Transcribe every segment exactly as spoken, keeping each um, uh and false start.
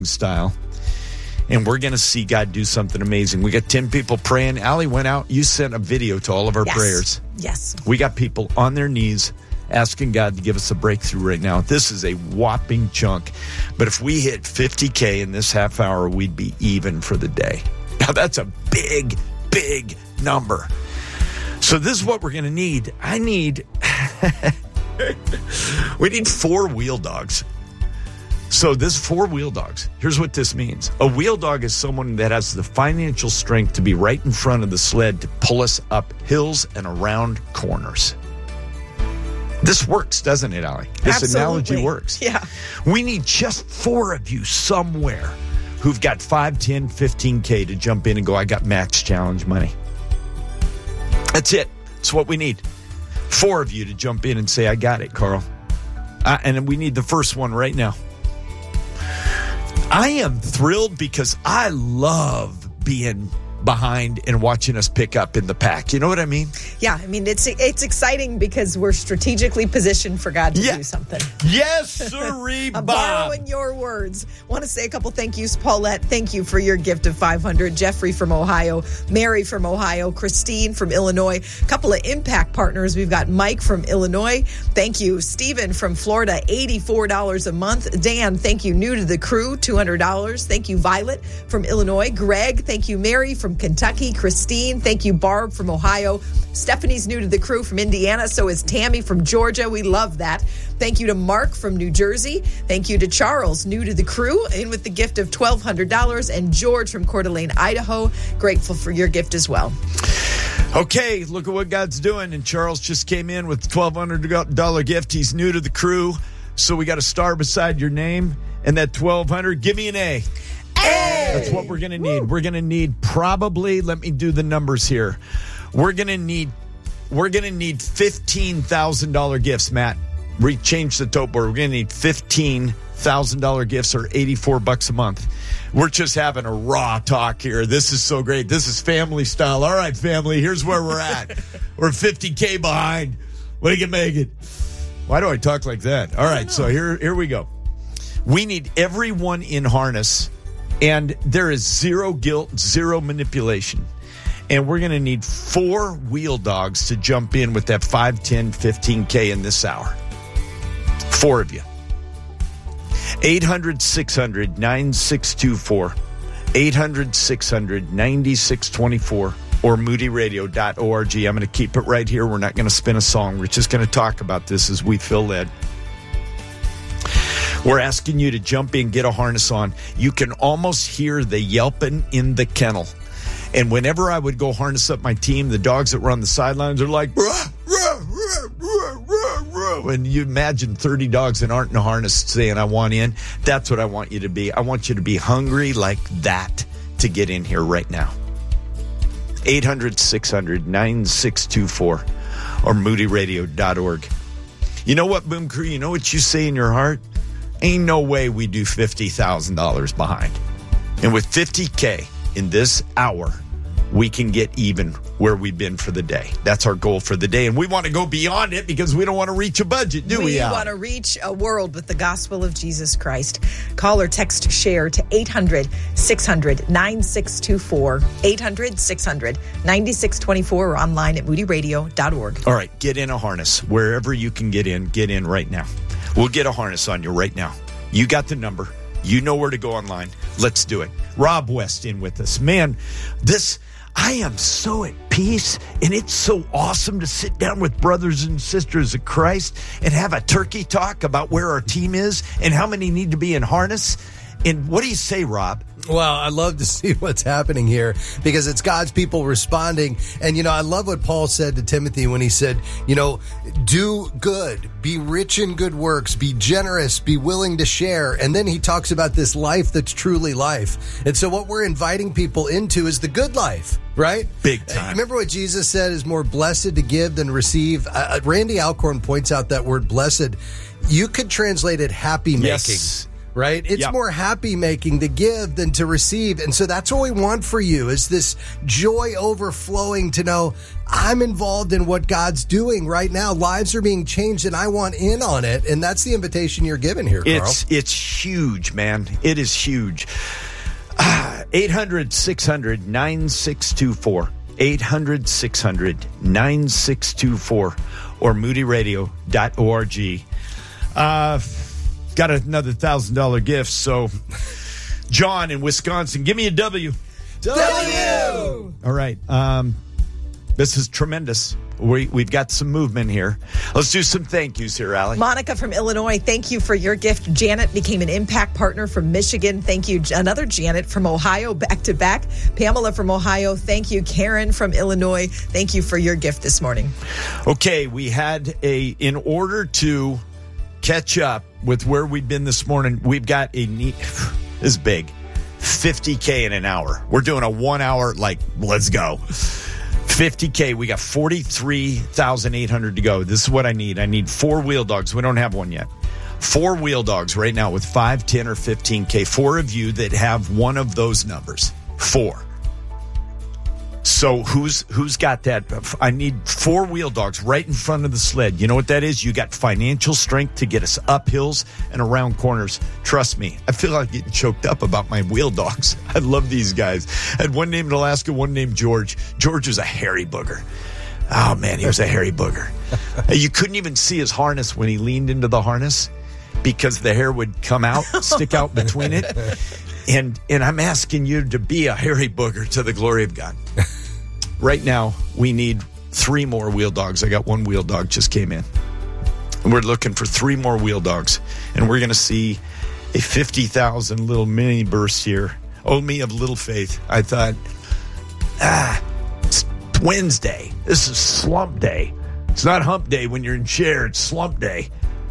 style. And we're going to see God do something amazing. We got ten people praying. Allie went out. You sent a video to all of our yes. prayers. Yes. We got people on their knees asking God to give us a breakthrough right now. This is a whopping chunk. But if we hit fifty K in this half hour, we'd be even for the day. Now, that's a big, big number. So this is what we're going to need. I need, we need four wheel dogs. So this four wheel dogs, here's what this means. A wheel dog is someone that has the financial strength to be right in front of the sled to pull us up hills and around corners. This works, doesn't it, Allie? This Absolutely. Analogy works. Yeah. We need just four of you somewhere who've got five, ten, fifteen K to jump in and go, I got max challenge money. That's it. That's what we need. Four of you to jump in and say, I got it, Carl. Uh, and we need the first one right now. I am thrilled because I love being behind and watching us pick up in the pack. You know what I mean? Yeah, I mean, it's it's exciting because we're strategically positioned for God to yeah. do something. Yes, sirree, I'm Bob. borrowing your words. Want to say a couple thank yous. Paulette, thank you for your gift of five hundred. Jeffrey from Ohio. Mary from Ohio. Christine from Illinois. A couple of impact partners. We've got Mike from Illinois. Thank you. Stephen from Florida, eighty-four dollars a month. Dan, thank you. New to the crew, two hundred dollars. Thank you. Violet from Illinois. Greg, thank you. Mary from Kentucky. Christine, thank you. Barb from Ohio. Stephanie's new to the crew from Indiana. So is Tammy from Georgia. We love that. Thank you to Mark from New Jersey. Thank you to Charles, new to the crew, in with the gift of twelve hundred dollars. And George from Coeur d'Alene, Idaho. Grateful for your gift as well. Okay, look at what God's doing. And Charles just came in with a twelve hundred dollars gift. He's new to the crew. So we got a star beside your name. And that twelve hundred dollars, give me an A. Hey! That's what we're going to need. Woo. We're going to need probably, let me do the numbers here. We're going to need, we're going to need fifteen thousand dollars gifts, Matt. We changed the tote board. We're going to need fifteen thousand dollars gifts or eighty-four bucks a month. We're just having a raw talk here. This is so great. This is family style. All right, family, here's where we're at. We're fifty K behind. We can make it. Why do I talk like that? All right, so here, here we go. We need everyone in harness, and there is zero guilt, zero manipulation. And we're going to need four wheel dogs to jump in with that five, ten, fifteen K in this hour. Four of you. eight hundred, six hundred, nine six two four. eight hundred, six hundred, nine six two four. Or moody radio dot org. I'm going to keep it right here. We're not going to spin a song. We're just going to talk about this as we feel led. We're asking you to jump in, get a harness on. You can almost hear the yelping in the kennel. And whenever I would go harness up my team, the dogs that were on the sidelines are like, rah, rah, rah, rah, rah, rah. And you imagine thirty dogs that aren't in a harness saying, I want in. That's what I want you to be. I want you to be hungry like that to get in here right now. eight hundred, six hundred, nine six two four or moody radio dot org. You know what, Boom Crew? You know what you say in your heart? Ain't no way we do fifty thousand dollars behind. And with fifty K in this hour, we can get even where we've been for the day. That's our goal for the day. And we want to go beyond it because we don't want to reach a budget, do we? We want to reach a world with the gospel of Jesus Christ. Call or text share to eight hundred, six hundred, nine six two four, eight hundred, six hundred, nine six two four, or online at moody radio dot org. All right, get in a harness. Wherever you can get in, get in right now. We'll get a harness on you right now. You got the number. You know where to go online. Let's do it. Rob West in with us. Man, this, I am so at peace, and it's so awesome to sit down with brothers and sisters of Christ and have a turkey talk about where our team is and how many need to be in harness. And what do you say, Rob? Well, I love to see what's happening here because it's God's people responding. And, you know, I love what Paul said to Timothy when he said, you know, do good, be rich in good works, be generous, be willing to share. And then he talks about this life that's truly life. And so what we're inviting people into is the good life, right? Big time. Remember what Jesus said is more blessed to give than receive. Uh, Randy Alcorn points out that word blessed. You could translate it happy making. Yes. right? It's Yep. more happy making to give than to receive. And so that's what we want for you is this joy overflowing to know I'm involved in what God's doing right now. Lives are being changed and I want in on it. And that's the invitation you're given here, Carl. It's it's huge, man. It is huge. eight hundred, six hundred, nine six two four. eight hundred, six hundred, nine six two four or moody radio dot org. Uh, got another one thousand dollars gift. So, John in Wisconsin, give me a W. W! All right. Um, this is tremendous. We, we've got some movement here. Let's do some thank yous here, Allie. Monica from Illinois, thank you for your gift. Janet became an impact partner from Michigan. Thank you. Another Janet from Ohio, back to back. Pamela from Ohio, thank you. Karen from Illinois, thank you for your gift this morning. Okay, we had a, in order to catch up with where we've been this morning, we've got a neat, this is big, fifty K in an hour. We're doing a one hour, like, let's go. fifty K, we got forty-three thousand eight hundred to go. This is what I need. I need four wheel dogs. We don't have one yet. Four wheel dogs right now with five, ten, or fifteen K. Four of you that have one of those numbers. Four. So who's who's got that? I need four wheel dogs right in front of the sled. You know what that is? You got financial strength to get us up hills and around corners. Trust me, I feel like getting choked up about my wheel dogs. I love these guys. I had one named Alaska, one named George. George was a hairy booger. Oh, man, he was a hairy booger. You couldn't even see his harness when he leaned into the harness because the hair would come out, stick out between it. And and I'm asking you to be a hairy booger to the glory of God. Right now, we need three more wheel dogs. I got one wheel dog just came in. And we're looking for three more wheel dogs. And we're going to see a fifty thousand little mini burst here. Oh, me of little faith. I thought, ah, it's Wednesday. This is slump day. It's not hump day when you're in chair. It's slump day.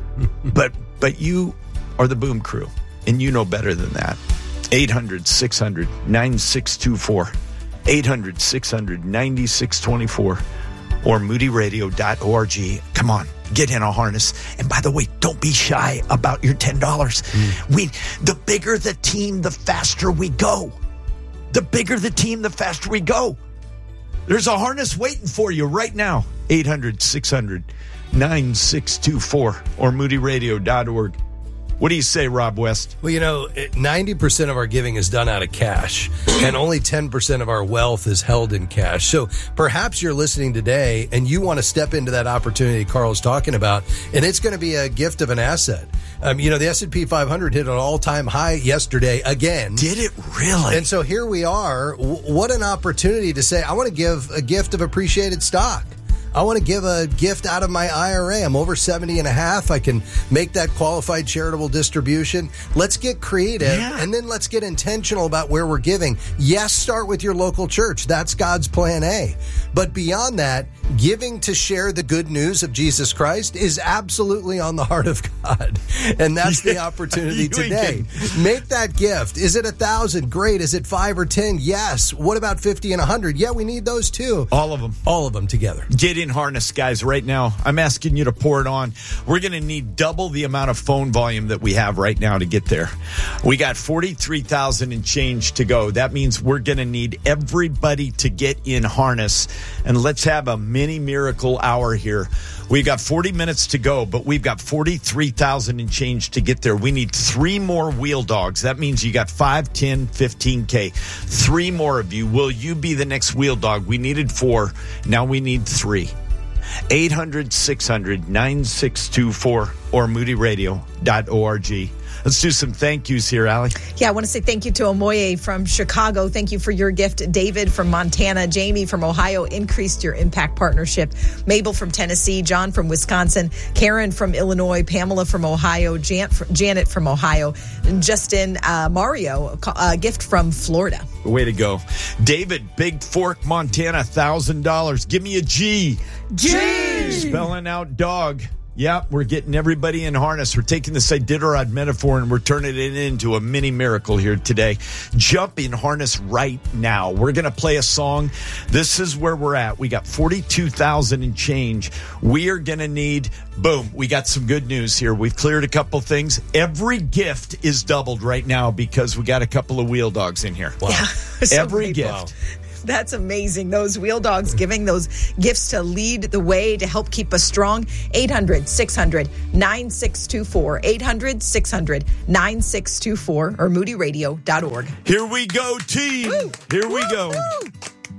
but but you are the Boom Crew, and you know better than that. eight hundred, six hundred, nine six two four. eight hundred, six hundred, nine six two four or moody radio dot org. Come on, get in a harness. And by the way, don't be shy about your ten dollars. Mm. We, the bigger the team, the faster we go. The bigger the team, the faster we go. There's a harness waiting for you right now. eight hundred, six hundred, nine six two four or moody radio dot org. What do you say, Rob West? Well, you know, ninety percent of our giving is done out of cash, and only ten percent of our wealth is held in cash. So perhaps you're listening today, and you want to step into that opportunity Carl's talking about, and it's going to be a gift of an asset. Um, you know, the S and P five hundred hit an all-time high yesterday again. Did it really? And so here we are. W- what an opportunity to say, I want to give a gift of appreciated stock. I want to give a gift out of my I R A. I'm over seventy and a half. I can make that qualified charitable distribution. Let's get creative, yeah. and then let's get intentional about where we're giving. Yes, start with your local church. That's God's plan A. But beyond that, giving to share the good news of Jesus Christ is absolutely on the heart of God. And that's the opportunity today. Make that gift. Is it a thousand? Great. Is it five or ten? Yes. What about fifty and a hundred? Yeah, we need those too. All of them. All of them together. Get in harness, guys, right now. I'm asking you to pour it on. We're going to need double the amount of phone volume that we have right now to get there. We got forty-three thousand and change to go. That means we're going to need everybody to get in harness. And let's have a mini miracle hour here. We've got forty minutes to go, but we've got forty-three thousand and change to get there. We need three more wheel dogs. That means you got five, ten, fifteen K. Three more of you. Will you be the next wheel dog? We needed four. Now we need three. eight hundred, six hundred, nine six two four or moody radio dot org. Let's do some thank yous here, Allie. Yeah, I want to say thank you to Omoye from Chicago. Thank you for your gift. David from Montana. Jamie from Ohio increased your impact partnership. Mabel from Tennessee. John from Wisconsin. Karen from Illinois. Pamela from Ohio. Jan- Janet from Ohio. And Justin uh, Mario, a gift from Florida. Way to go. David, Big Fork, Montana, one thousand dollars. Give me a G. G! Spelling out dog. Yeah, we're getting everybody in harness. We're taking this Iditarod metaphor and we're turning it into a mini miracle here today. Jump in harness right now. We're going to play a song. This is where we're at. We got forty-two thousand and change. We are going to need, boom, we got some good news here. We've cleared a couple things. Every gift is doubled right now because we got a couple of wheel dogs in here. Wow. Yeah, so Every gift. Wow. That's amazing. Those wheel dogs giving those gifts to lead the way to help keep us strong. eight hundred, six hundred, nine six two four. eight hundred, six hundred, nine six two four or moody radio dot org. Here we go, team. Woo. Here we Woo, go. woo.